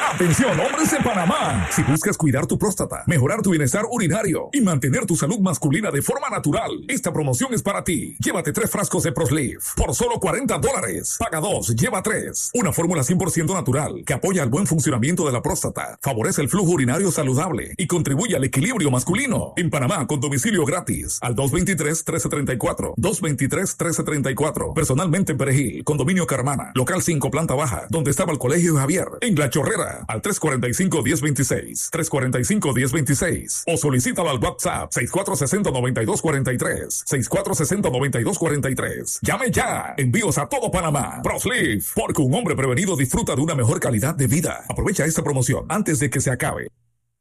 Atención, hombres en Panamá. Si buscas cuidar tu próstata, mejorar tu bienestar urinario y mantener tu salud masculina de forma natural, esta promoción es para ti. Llévate 3 frascos de ProSleeve por solo $40. Paga 2, lleva 3. Una fórmula 100% natural que apoya el buen funcionamiento de la próstata, favorece el flujo urinario saludable y contribuye al equilibrio masculino. En Panamá, con domicilio gratis, al 223-1334. 223-1334. Personalmente en Perejil, Condominio Carmana, local 5, planta baja, donde estaba el Colegio Javier. En La Chorrera, al 345-1026. 345-1026. O solicítalo al WhatsApp 6460-9243. 6460-9243. Llame ya. Envíos a todo Panamá. ProSleeve, porque un hombre prevenido disfruta de una mejor calidad de vida. Aprovecha esta promoción antes de que se acabe.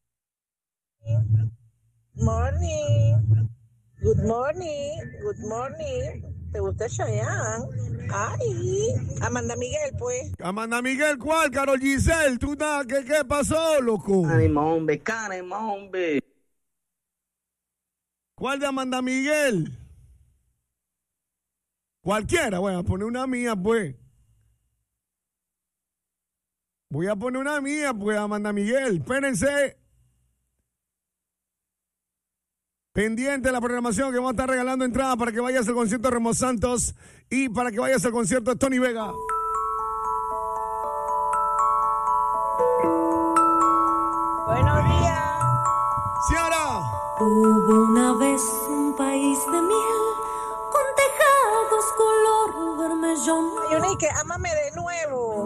Morning. Good morning. Good morning. ¿Te gusta Chayanne? Ay, Amanda Miguel, pues. Amanda Miguel, ¿cuál? Karol Giselle, ¿tú qué pasó, loco? Cánimo, hombre. ¿Cuál de Amanda Miguel? Cualquiera, voy a poner una mía, pues. Voy a poner una mía, pues, Amanda Miguel. Espérense. Pendiente de la programación que vamos a estar regalando entradas para que vayas al concierto de Remo Santos y para que vayas al concierto de Tony Vega. Buenos días. Ciara. Hubo una vez un país de miel con tejados color vermellón. Yunique, ámame de